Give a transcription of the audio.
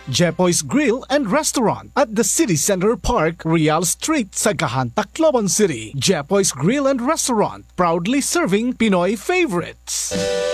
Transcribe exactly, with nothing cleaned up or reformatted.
Jepoy's Grill and Restaurant at the City Center Park, Real Street, Sagahan, Tacloban City. Jepoy's Grill and Restaurant, proudly serving Pinoy favorites.